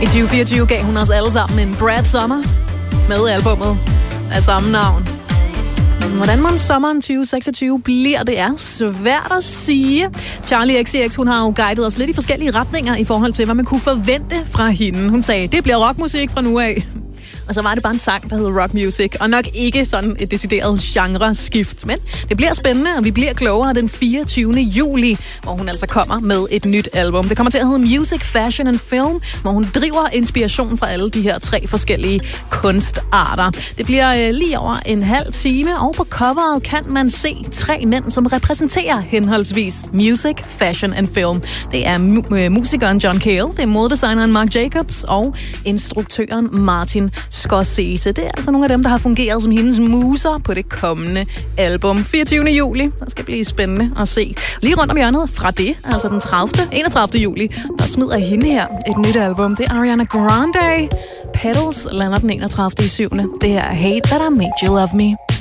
I 2024 gav hun os alle sammen en Brad Summer med albummet af samme navn. Hvordan man sommeren 2026 bliver, det er svært at sige. Charlie XCX, hun har jo guidet os lidt i forskellige retninger i forhold til, hvad man kunne forvente fra hende. Hun sagde, det bliver rockmusik fra nu af. Og så var det bare en sang, der hedder rock music, og nok ikke sådan et decideret genre-skift. Men det bliver spændende, og vi bliver klogere den 24. juli, hvor hun altså kommer med et nyt album. Det kommer til at hedde Music, Fashion and Film, hvor hun driver inspiration fra alle de her 3 forskellige kunstarter. Det bliver lige over en halv time, og på coveret kan man se 3 mænd, som repræsenterer henholdsvis Music, Fashion and Film. Det er musikeren John Cale, det er modedesigneren Marc Jacobs og instruktøren Martin Scorsese. Det er altså nogle af dem, der har fungeret som hendes muser på det kommende album. 24. juli, der skal blive spændende at se. Lige rundt om hjørnet fra det, altså den 31. juli, der smider hende her et nyt album. Det er Ariana Grande. Petals lander den 31. 7. Det her er Hate That I Made You Love Me.